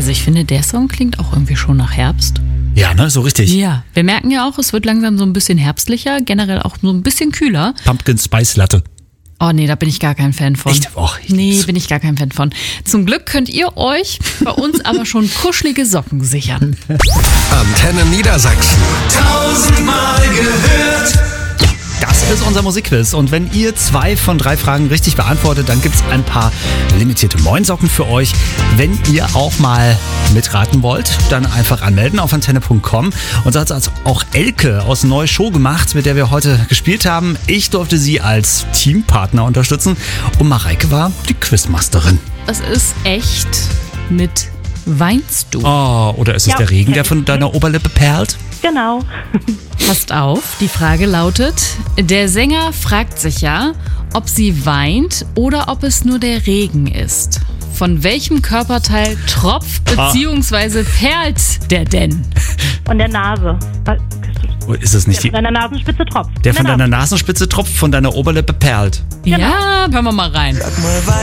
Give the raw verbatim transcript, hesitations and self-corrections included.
Also ich finde, der Song klingt auch irgendwie schon nach Herbst. Ja, ne, so richtig. Ja, wir merken ja auch, es wird langsam so ein bisschen herbstlicher, generell auch so ein bisschen kühler. Pumpkin Spice Latte. Oh nee, da bin ich gar kein Fan von. Echt? Och, ich nee, lieb's. bin ich gar kein Fan von. Zum Glück könnt ihr euch bei uns aber schon kuschelige Socken sichern. Antenne Niedersachsen. Tausendmal gehört. Das ist unser Musikquiz und wenn ihr zwei von drei Fragen richtig beantwortet, dann gibt's ein paar limitierte Moinsocken für euch. Wenn ihr auch mal mitraten wollt, dann einfach anmelden auf antenne punkt com. Und so hat es auch Elke aus Neue Show gemacht, mit der wir heute gespielt haben. Ich durfte sie als Teampartner unterstützen und Mareike war die Quizmasterin. Es ist echt mit Weinst du? Oh, oder ist es Ja, der Regen, okay. der von deiner Oberlippe perlt? Genau. Passt auf, die Frage lautet, der Sänger fragt sich ja, ob sie weint oder ob es nur der Regen ist. Von welchem Körperteil tropft bzw. perlt der denn? Von der Nase. Oder ist es nicht Der die, von deiner Nasenspitze tropft. der von Genau. deiner Nasenspitze tropft, von deiner Oberlippe perlt? Ja, hören wir mal rein.